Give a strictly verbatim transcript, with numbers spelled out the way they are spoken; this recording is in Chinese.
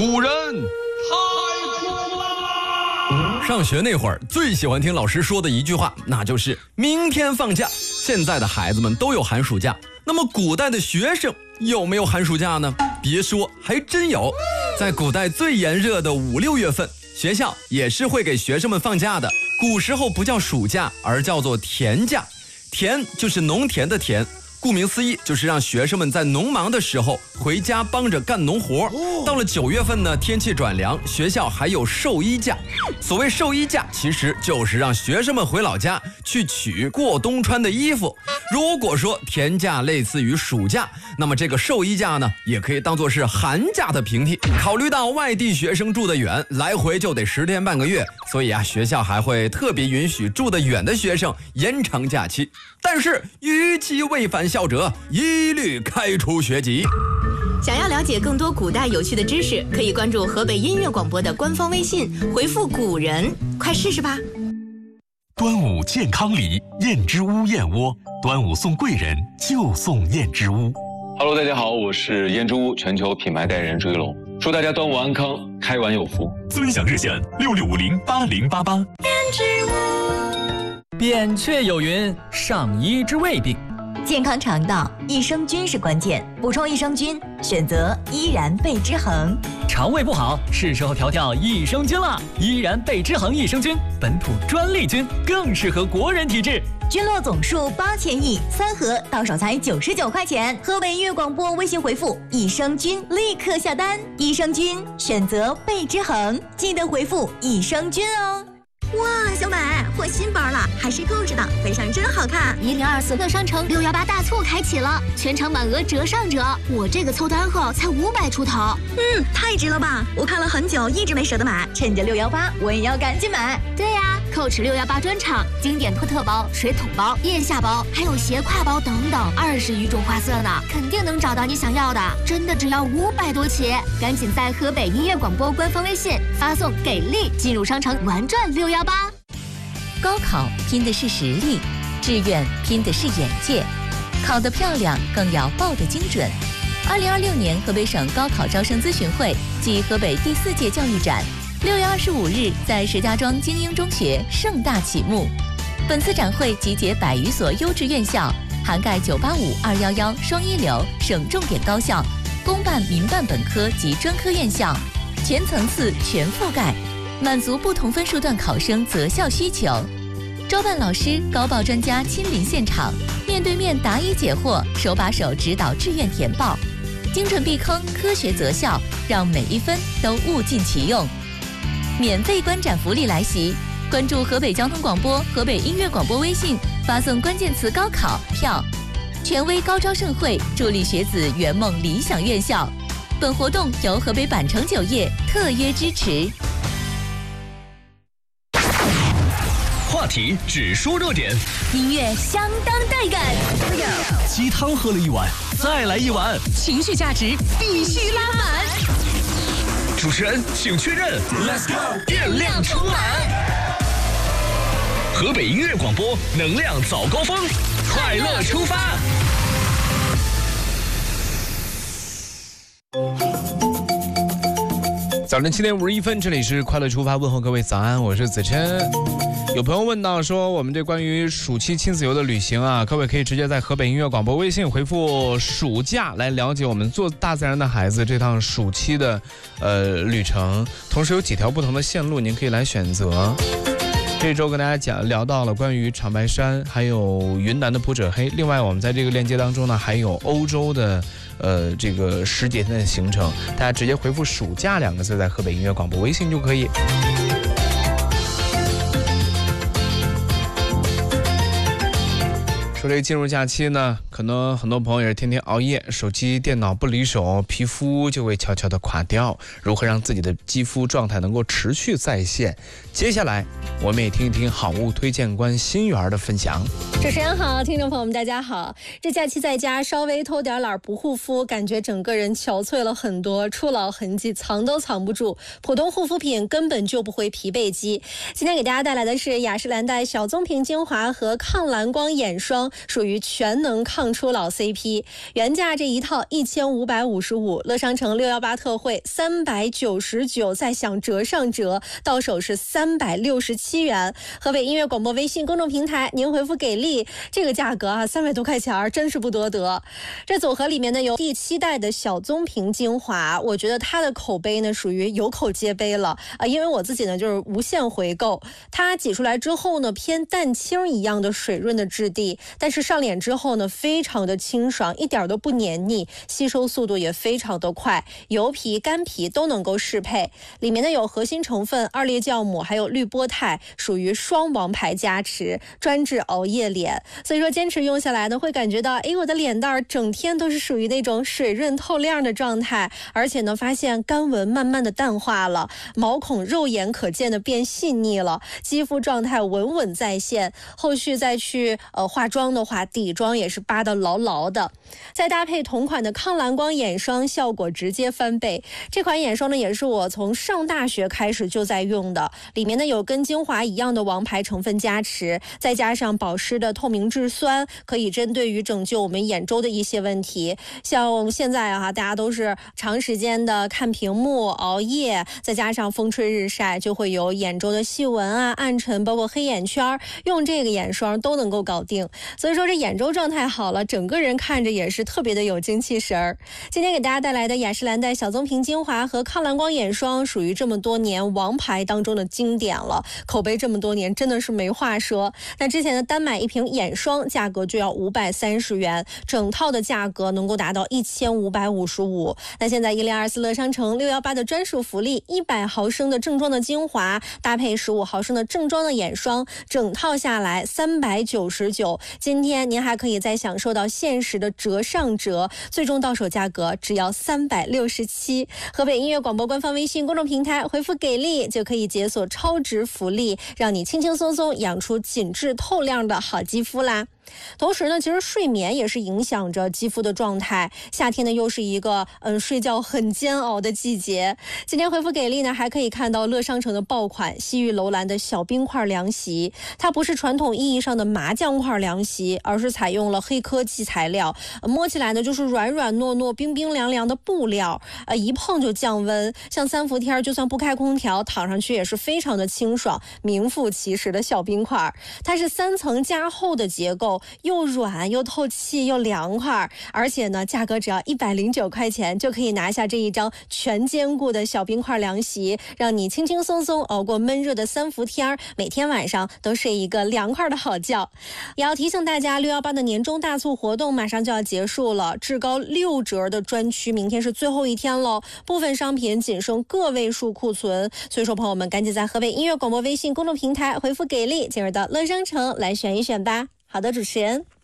古人太酷了！上学那会儿最喜欢听老师说的一句话，那就是明天放假。现在的孩子们都有寒暑假，那么古代的学生有没有寒暑假呢？别说，还真有。在古代最炎热的五六月份，学校也是会给学生们放假的。古时候不叫暑假，而叫做田假。田就是农田的田，顾名思义，就是让学生们在农忙的时候回家帮着干农活。到了九月份呢，天气转凉，学校还有寿衣假。所谓寿衣假，其实就是让学生们回老家去取过冬穿的衣服。如果说田假类似于暑假，那么这个寿衣假呢，也可以当作是寒假的平替。考虑到外地学生住得远，来回就得十天半个月，所以啊，学校还会特别允许住得远的学生延长假期。但是逾期未返校者，一律开除学籍。 想要了解更多古代有趣的知识，可以关注河北音乐广播的官方微信，回复古人，快试试吧。 端午健康礼，燕之屋燕窝，端午送贵人就送燕之屋。 Hello， 大家好，我是燕之屋全球品牌代言人朱一龙，祝大家端午安康，开完有福。 尊享热线六六五零八零八八。 燕之屋。 扁鹊有云：上医之未病。 健康肠道，益生菌是关键，补充益生菌，选择依然贝之恒。 肠胃不好，是时候调调益生菌了。依然贝之恒益生菌，本土专利菌，更适合国人体质。 菌落总数八千亿，三盒到手才九十九块钱。河北音乐广播微信回复益生菌，立刻下单。益生菌选择贝之恒，记得回复益生菌哦。 哇，小美换新包了，还是购置的，背上真好看。 一零二四乐商城六幺八大促开启了，全场满额折上折。我这个凑单后才五百出头， 嗯，太值了吧！我看了很久，一直没舍得买， 趁着六幺八，我也要赶紧买。 对呀、啊，蔻驰六幺八专场，经典托特包、水桶包、腋下包，还有斜挎包等等，二十余种花色呢，肯定能找到你想要的。真的只要五百多起，赶紧在河北音乐广播官方微信发送“给力”进入商城玩转六幺八。 高考拼的是实力，志愿拼的是眼界，考得漂亮更要报得精准。二零二六年河北省高考招生咨询会暨河北第四届教育展，六月二十五日在石家庄精英中学盛大启幕。本次展会集结百余所优质院校，涵盖九八五、二一一双一流省重点高校、公办、民办本科及专科院校，全层次全覆盖，满足不同分数段考生择校需求。招办老师、高报专家亲临现场，面对面答疑解惑，手把手指导志愿填报，精准避坑，科学择校，让每一分都物尽其用。免费观展福利来袭，关注河北交通广播、河北音乐广播微信，发送关键词高考票。权威高招盛会，助力学子圆梦理想院校。本活动由河北百城酒业特约支持。 话题只说热点， 音乐相当带感， 鸡汤喝了一碗，再来一碗， 情绪价值必须拉满。 主持人请确认 ，Let's go， 电量充满。河北音乐广播，能量早高峰，快乐出发。 早晨七点五十一分，这里是快乐出发，问候各位早安，我是子琛。有朋友问到说，我们这关于暑期亲子游的旅行啊，各位可以直接在河北音乐广播微信回复暑假来了解我们做大自然的孩子这趟暑期的呃旅程，同时有几条不同的线路您可以来选择。这周跟大家讲聊到了关于长白山，还有云南的普者黑。另外，我们在这个链接当中呢，还有欧洲的呃这个十几天的行程，大家直接回复“暑假”两个字，在河北音乐广播微信就可以。说这个进入假期呢，可能很多朋友也是天天熬夜，手机电脑不离手，皮肤就会悄悄的垮掉。如何让自己的肌肤状态能够持续在线？接下来我们也听一听好物推荐官心源的分享。 主持人好，听众朋友们大家好。这假期在家稍微偷点懒不护肤，感觉整个人憔悴了很多，初老痕迹藏都藏不住，普通护肤品根本就不会疲惫肌。今天给大家带来的是雅诗兰黛小棕瓶精华和抗蓝光眼霜，属于全能抗抗初老 C P， 原价这一套一千五百五十五，乐商城六一八特惠三百九十九，再享折上折，到手是三百六十七元。河北音乐广播微信公众平台，您回复给力，这个价格啊，三百多块钱真是不多得。这组合里面呢有第七代的小棕瓶精华，我觉得它的口碑呢属于有口皆碑了啊，因为我自己呢就是无限回购。它挤出来之后呢，偏蛋清一样的水润的质地，但是上脸之后呢，非常的清爽，一点都不黏腻，吸收速度也非常的快，油皮干皮都能够适配。里面呢有核心成分二裂酵母还有绿波肽，属于双王牌加持，专治熬夜脸。所以说坚持用下来呢，会感觉到哎，我的脸蛋儿整天都是属于那种水润透亮的状态，而且呢发现干纹慢慢的淡化了，毛孔肉眼可见的变细腻了，肌肤状态稳稳在线。后续再去呃化妆的话，底妆也是扒得牢牢的。再搭配同款的抗蓝光眼霜，效果直接翻倍。这款眼霜呢，也是我从上大学开始就在用的，里面呢有跟精华一样的王牌成分加持，再加上保湿的透明质酸，可以针对于拯救我们眼周的一些问题。像现在啊，大家都是长时间的看屏幕、熬夜，再加上风吹日晒，就会有眼周的细纹啊、暗沉，包括黑眼圈，用这个眼霜都能够搞定。所以说这眼周状态好了，整个人看着也是特别的有精气神儿。今天给大家带来的雅诗兰黛小棕瓶精华和抗蓝光眼霜，属于这么多年王牌当中的经典了，口碑这么多年真的是没话说。那之前的单买一瓶眼霜价格就要五百三十元，整套的价格能够达到一千五百五十五。那现在一零二四乐商城六一八的专属福利，一百毫升的正装的精华搭配十五毫升的正装的眼霜，整套下来三百九十九。今天您还可以再享受到限时的折上折，最终到手价格只要三百六十七。河北音乐广播官方微信公众平台回复给力，就可以解锁超值福利，让你轻轻松松养出紧致透亮的好肌肤啦。同时呢，其实睡眠也是影响着肌肤的状态。夏天呢，又是一个嗯睡觉很煎熬的季节。今天回复给力呢，还可以看到乐商城的爆款西域楼兰的小冰块凉席，它不是传统意义上的麻酱块凉席，而是采用了黑科技材料，呃、摸起来呢就是软软糯糯、冰冰凉凉的布料，呃，一碰就降温。像三伏天就算不开空调，躺上去也是非常的清爽，名副其实的小冰块。它是三层加厚的结构，又软又透气又凉快，而且呢价格只要一百零九块钱就可以拿下这一张全兼顾的小冰块凉席，让你轻轻松松熬过闷热的三伏天，每天晚上都睡一个凉快的好觉。也要提醒大家，六一八的年终大促活动马上就要结束了，至高六折的专区明天是最后一天喽，部分商品仅剩个位数库存，所以说朋友们赶紧在河北音乐广播微信公众平台回复给力，进入到乐商城来选一选吧。好的，主持人。